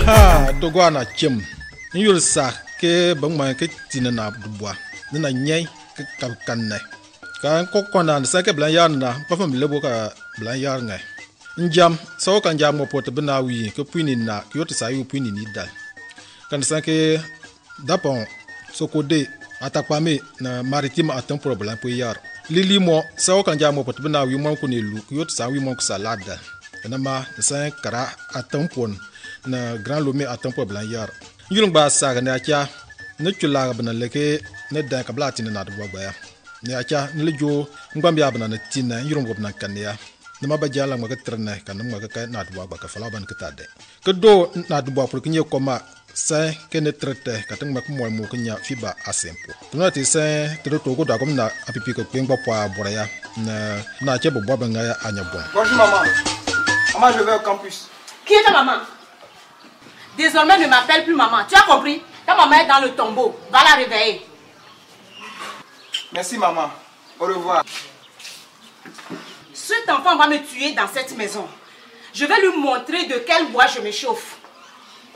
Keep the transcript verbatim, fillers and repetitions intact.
Ha, dogwana chem. Nyul sa ke bang ma ke tinana dubois. Nina nyai ke kalkanne. Ka ko kona sa ke blan yarna, pa fam lebo ka blan yar ngai. Njam, so kan jam mo pot bena wi ke puini na ki yot sa yu puini ni dal. Kan sa ke dapon sokode atakpame na maritime atam problem po yar. Lili mo so kan jam mo pot bena wi mo ko ne lu ki yot sa wi mo ko salada. Na ma sa kara atam pon na grand lomé atam problem yar. Yulung ba sa ga na kya ne chula bana leke ne dan ka blati na do gba ya. Ne acha ne lejo ngbambia bana na tina yulung go bana kan ya. Nama bajala ma katrna kan ma ka na do ba ka fala ban ka tade ke do na do ba pour que nye koma sa ke ne traite ka tang ma ko mo mo nya fiba asempo tuna ti sa te do to go da kom na apipi ko pengba po abora ya na na che bo ba nga ya anya bon. Bonjour maman. Maman, je vais au campus. Qui est ta maman? Désormais ne m'appelle plus maman. Tu as compris? Ta maman est dans le tombeau. Va la réveiller. Merci maman. Au revoir. Cet enfant va me tuer dans cette maison. Je vais lui montrer de quel bois je me chauffe.